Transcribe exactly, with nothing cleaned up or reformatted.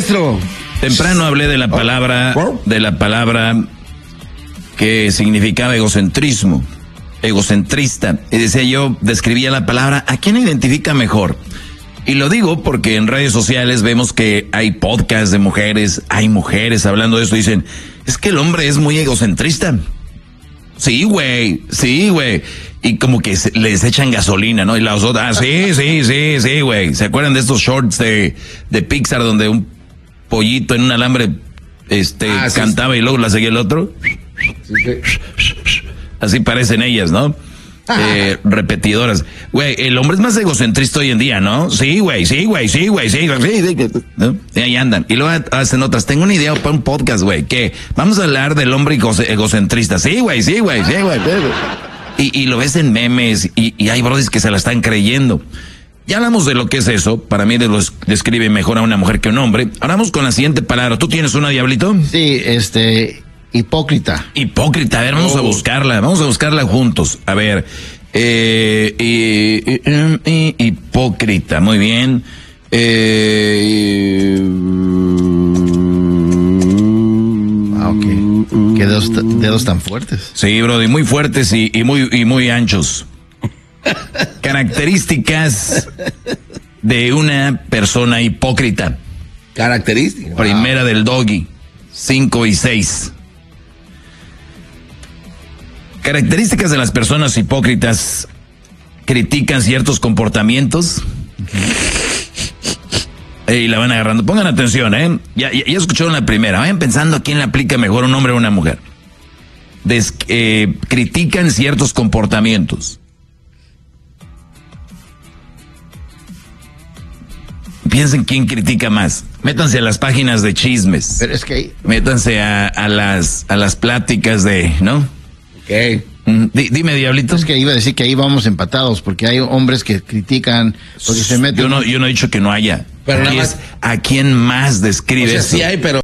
maestro. Temprano hablé de la palabra, de la palabra que significaba egocentrismo, egocentrista. Y decía yo, describía la palabra, ¿a quién identifica mejor? Y lo digo porque en redes sociales vemos que hay podcasts de mujeres, hay mujeres hablando de esto, dicen, es que el hombre es muy egocentrista. Sí, güey, sí, güey. Y como que se, les echan gasolina, ¿no? Y las otras, ah, sí, sí, sí, sí, güey. ¿Se acuerdan de estos shorts de, de Pixar donde un pollito en un alambre este ah, sí, cantaba sí. Y luego la seguía el otro? Sí, sí. Así parecen ellas, ¿no? Eh, repetidoras. Güey, el hombre es más egocentrista hoy en día, ¿no? Sí, güey, sí, güey, sí, güey, sí, güey, sí, ¿no? Y ahí andan. Y luego hacen otras. Tengo una idea para un podcast, güey, que vamos a hablar del hombre egocentrista. Sí, güey, sí, güey, sí, güey. Y, y lo ves en memes y, y hay brodis que se la están creyendo. Ya hablamos de lo que es eso. Para mí de los describe mejor a una mujer que a un hombre. Ahora vamos con la siguiente palabra. ¿Tú tienes una, Diablito? Sí, este... Hipócrita. Hipócrita, a ver, vamos oh. a buscarla, vamos a buscarla juntos. A ver, eh, eh, eh, eh, hipócrita, muy bien. Eh, ah, ok. Qué dedos, dedos tan fuertes. Sí, brody, muy fuertes y, y muy y muy anchos. Características de una persona hipócrita. Características. Primera wow. Del Doggy, cinco y seis. Características de las personas hipócritas: critican ciertos comportamientos y la van agarrando. Pongan atención, ¿eh? Ya, ya, ya escucharon la primera. Vayan pensando a quién le aplica mejor, un hombre o una mujer. Des, eh, critican ciertos comportamientos. Piensen quién critica más. Métanse a las páginas de chismes. Pero es que... Métanse a, a las a las pláticas de, ¿no? Okay. Mm, di, dime, Diablito. Es que iba a decir que ahí vamos empatados, porque hay hombres que critican, porque se meten... Yo no, yo no he dicho que no haya. Pero Aquí nada es a quién más describe o sea, esto. Sí hay, pero